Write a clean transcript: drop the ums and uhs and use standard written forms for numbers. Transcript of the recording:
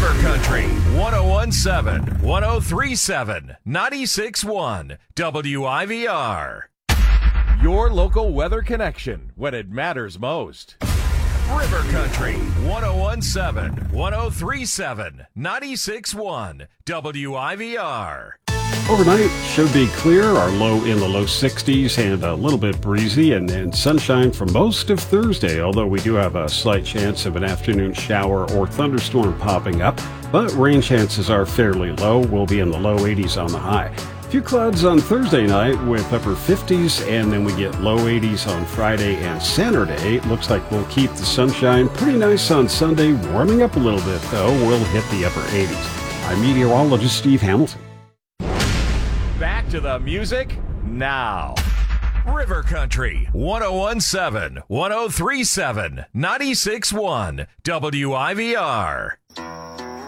River Country, 1017, 1037, 96.1, WIVR. Your local weather connection when it matters most. River Country, 1017, 1037, 96.1, WIVR. Overnight should be clear, our low in the low 60s and a little bit breezy, and sunshine for most of Thursday, although we do have a slight chance of an afternoon shower or thunderstorm popping up, but rain chances are fairly low. We'll be in the low 80s on the high. A few clouds on Thursday night with upper 50s, and then we get low 80s on Friday and Saturday. Looks like we'll keep the sunshine pretty nice on Sunday, warming up a little bit though. We'll hit the upper 80s. I'm meteorologist Steve Hamilton. Back to the music now. River Country, 1017, 1037, 96.1, WIVR.